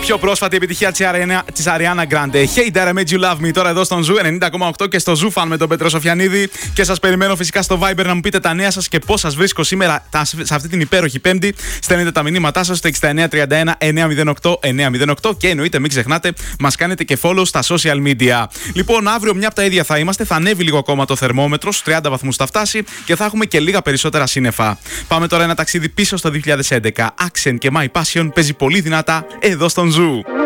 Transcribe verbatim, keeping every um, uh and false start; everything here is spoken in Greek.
πιο πρόσφατη επιτυχία της Ariana Grande. Hey Dara, made you love me. Τώρα εδώ στον Ζου ενενήντα κόμμα οκτώ και στο Ζου Fan με τον Πέτρο Σοφιανίδη. Και σας περιμένω φυσικά στο Viber να μου πείτε τα νέα σας και πώς σας βρίσκω σήμερα σε αυτή την υπέροχη Πέμπτη. Στέλνετε τα μηνύματά σας στο εξήντα εννέα τριάντα ένα εννιακόσια οκτώ εννιακόσια οκτώ και εννοείται μην ξεχνάτε, μας κάνετε και follow στα social media. Λοιπόν, αύριο μια από τα ίδια θα είμαστε. Θα ανέβει λίγο ακόμα το θερμόμετρο, στους τριάντα βαθμούς θα φτάσει και θα έχουμε και λίγα περισσότερα σύννεφα. Πάμε τώρα ένα ταξίδι πίσω στο δύο χιλιάδες έντεκα. Accent και My Passion παίζει πολύ δυνατά εδώ στον Ζου.